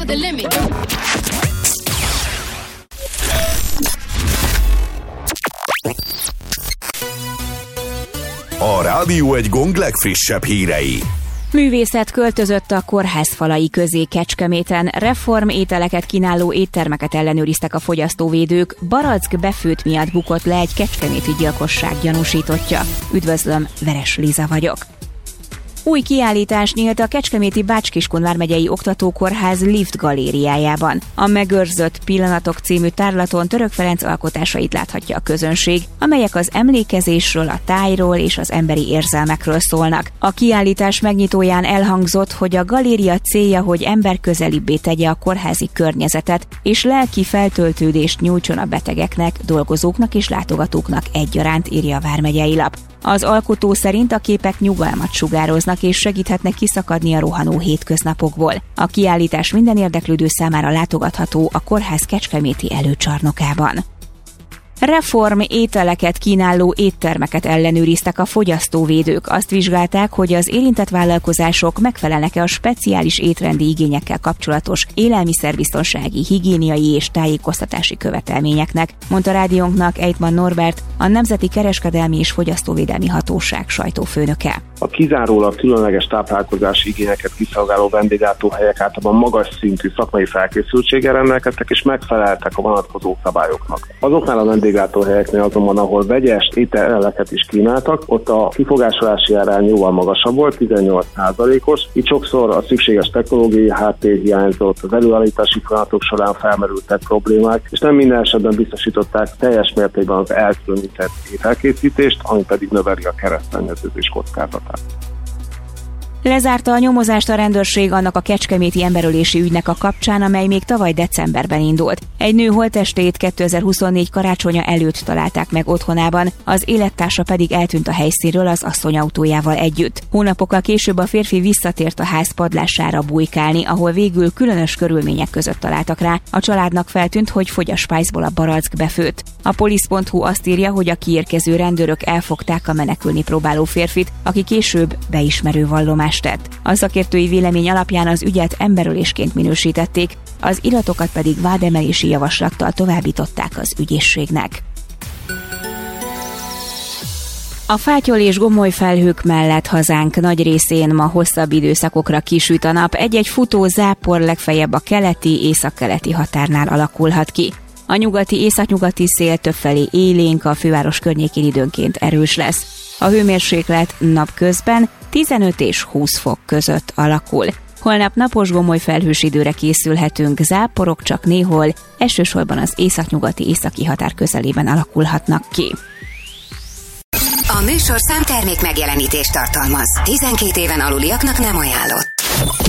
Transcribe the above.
over the limit. A Rádió Egy Gong legfrissebb hírei. Művészet költözött a kórház falai közé Kecskeméten, reform ételeket kínáló éttermeket ellenőriztek a fogyasztóvédők, barack befőt miatt bukott le egy kecskeméti gyilkosság gyanúsítottja. Üdvözlöm, Veres Liza vagyok. Új kiállítás nyílt a kecskeméti Bács-Kiskun vármegyei oktatókórház lift galériájában. A Megőrzött Pillanatok című tárlaton Török Ferenc alkotásait láthatja a közönség, amelyek az emlékezésről, a tájról és az emberi érzelmekről szólnak. A kiállítás megnyitóján elhangzott, hogy a galéria célja, hogy emberközelibbé tegye a kórházi környezetet, és lelki feltöltődést nyújtson a betegeknek, dolgozóknak és látogatóknak egyaránt, írja a vármegyei lap. Az alkotó szerint a képek nyugalmat sugároznak és segíthetnek kiszakadni a rohanó hétköznapokból. A kiállítás minden érdeklődő számára látogatható a kórház kecskeméti előcsarnokában. Reform ételeket kínáló éttermeket ellenőriztek a fogyasztóvédők. Azt vizsgálták, hogy az érintett vállalkozások megfelelnek-e a speciális étrendi igényekkel kapcsolatos élelmiszerbiztonsági, higiéniai és tájékoztatási követelményeknek, mondta rádiónknak Ejtman Norbert, a Nemzeti Kereskedelmi és Fogyasztóvédelmi Hatóság sajtófőnöke. A kizárólag különleges táplálkozási igényeket kiszolgáló vendéglátóhelyek általában magas szintű szakmai felkészültséggel rendelkeztek és megfeleltek a vonatkozó szabályoknak. Azoknál a vendéglátóhelyeknél azonban, ahol vegyes ételeket is kínáltak, ott a kifogásolási arány jóval magasabb volt, 18%-os. Itt sokszor a szükséges technológiai háttér hiányzott, az előállítási folyamatok során felmerültek problémák, és nem minden esetben biztosították teljes mértékben az elkülönített ételkészítést, ami pedig növeli a keresztszennyeződés kockázatát. Lezárta a nyomozást a rendőrség annak a kecskeméti emberölési ügynek a kapcsán, amely még tavaly decemberben indult. Egy nő holttestét 2024 karácsonya előtt találták meg otthonában, az élettársa pedig eltűnt a helyszínről az asszony autójával együtt. Hónapokkal később a férfi visszatért a ház padlására bujkálni, ahol végül különös körülmények között találtak rá. A családnak feltűnt, hogy fogy a spájzból a barack befőt. A polisz.hu azt írja, hogy a kiérkező rendőrök elfogták a menekülni próbáló férfit, aki később beismerő vallomást tett. A szakértői vélemény alapján az ügyet emberölésként minősítették, az iratokat pedig vádemelési javaslattal továbbították az ügyészségnek. A fátyol és gomoly felhők mellett hazánk nagy részén ma hosszabb időszakokra kisüt a nap, egy-egy futó zápor legfeljebb a keleti, északkeleti határnál alakulhat ki. A nyugati, északnyugati szél többfelé élénk, a főváros környékén időnként erős lesz. A hőmérséklet napközben 15 és 20 fok között alakul. Holnap napos gomoly felhős időre készülhetünk, záporok csak néhol, elsősorban az északnyugati északi határ közelében alakulhatnak ki. A műsorszám termék megjelenítést tartalmaz. 12 éven aluliaknak nem ajánlott.